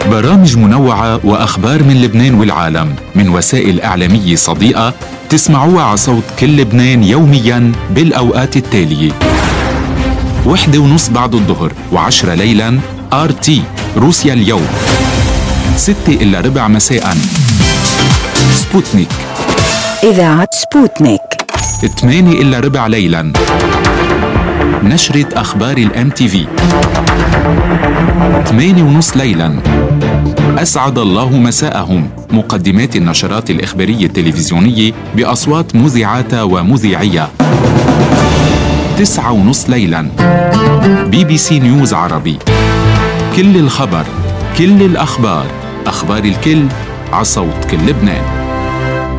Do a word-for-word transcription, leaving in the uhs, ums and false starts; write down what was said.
برامج منوعة وأخبار من لبنان والعالم من وسائل إعلامية صديقة تسمعوها على صوت كل لبنان يومياً بالأوقات التالية: وحدة ونص بعد الظهر وعشرة ليلاً آر تي روسيا اليوم، ستة إلا ربع مساءً سبوتنيك إذاعة سبوتنيك، ثمانية إلا ربع ليلاً نشرة أخبار الام تي في، ثمانية ونص ليلاً أسعد الله مساءهم، مقدمات النشرات الإخبارية التلفزيونية بأصوات مذيعاتها ومذيعيها. تسعة ونص ليلاً بي بي سي نيوز عربي، كل الخبر، كل الأخبار، أخبار الكل عصوت كل لبنان.